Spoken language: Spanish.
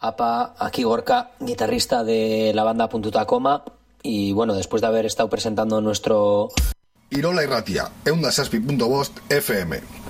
Apa, aquí Gorka, guitarrista de la banda Puntuta Coma, y bueno, después de haber estado presentando nuestro... Irola Irratia, 107.5 FM.